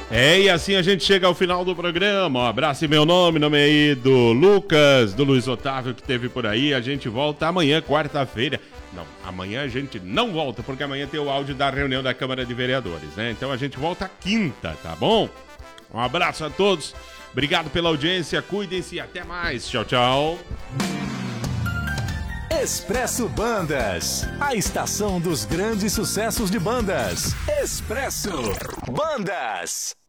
E assim a gente chega ao final do programa. Um abraço em meu nome aí do Lucas, do Luiz Otávio que teve por aí. A gente volta amanhã, quarta-feira. Não, amanhã a gente não volta, porque amanhã tem o áudio da reunião da Câmara de Vereadores, né? Então a gente volta quinta, tá bom? Um abraço a todos. Obrigado pela audiência, cuidem-se e até mais. Tchau, tchau. Expresso Bandas, a estação dos grandes sucessos de bandas. Expresso Bandas.